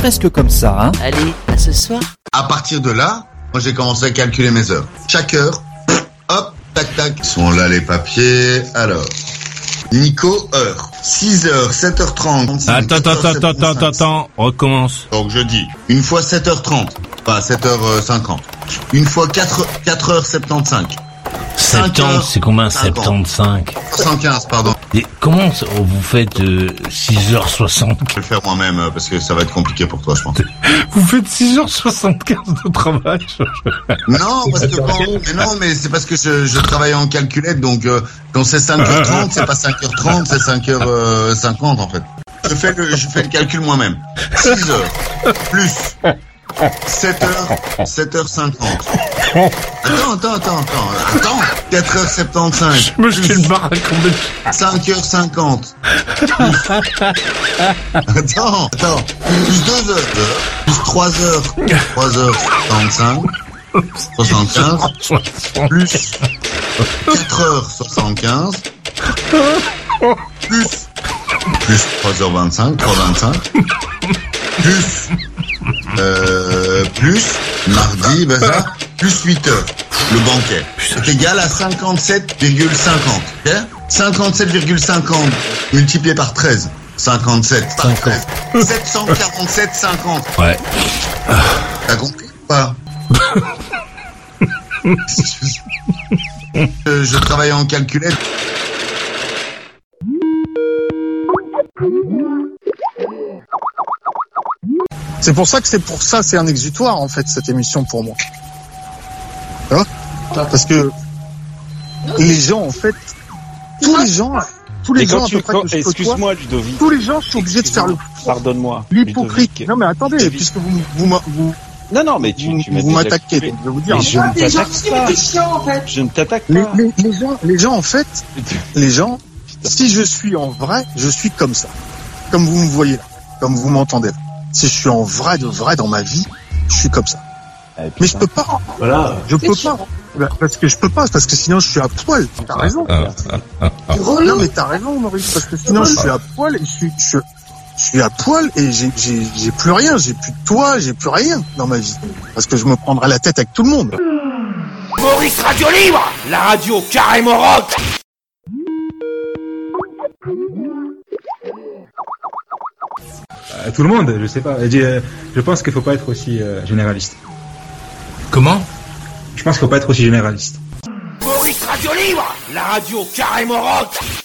presque comme ça, hein. Allez, à ce soir. À partir de là, moi j'ai commencé à calculer mes heures. Chaque heure, hop, tac tac. Ils sont là les papiers. Alors, Nico, heure. 6h, 7h30. Attends, recommence. Donc je dis, une fois 7h30, pas 7h50. Une fois 4h75. 70, c'est combien 75 75, pardon. Et comment vous faites 6h60? Je vais le faire moi-même parce que ça va être compliqué pour toi, je pense. Vous faites 6h75 de travail? Non, parce que mais c'est parce que je travaille en calculette, donc quand c'est 5h30, c'est pas 5h30, c'est 5h50 en fait. Je fais le calcul moi-même. 6h plus 7h50. Attends. 4h75. Je me suis le bar à combien? 5h50. Attends. Plus 2h. Plus 3h. 3h75. 75. Plus 4h75. Plus 3h25. 3h25. Plus mardi, plus 8 heures. Le banquet est égal à 57,50. Ok 57,50 multiplié par 13. 57 par 13. 747,50. Ouais. T'as compris ou pas? Je travaille en calculette. C'est pour ça que c'est un exutoire, en fait, cette émission pour moi. Hein? Parce que les gens, en fait, tous les gens à peu près que je côtoie, excuse-moi, Ludovic. tous les gens sont obligés de faire Pardonne-moi. l'hypocrite. Ludovic. Non, mais attendez, Ludovic. puisque Non, mais tu vous m'attaquez, donc je vais vous dire. Mais je ne t'attaque pas. En fait. Je ne t'attaque pas. Les gens, en fait, si je suis en vrai, je suis comme ça. Comme vous me voyez là. Comme vous m'entendez là. Si je suis en vrai de vrai dans ma vie, je suis comme ça. Mais je peux pas. Voilà. Je peux pas. Parce que sinon je suis à poil. T'as raison. Non, mais t'as raison, Maurice, parce que sinon je suis à poil et je suis à poil et j'ai plus rien, j'ai plus de toit, j'ai plus rien dans ma vie. Parce que je me prendrai la tête avec tout le monde. Maurice Radio Libre, la radio carrément rock. Tout le monde, je sais pas. Je pense qu'il faut pas être aussi généraliste. Comment? Je pense qu'il faut pas être aussi généraliste. Maurice Radio Libre, la radio carrément rock.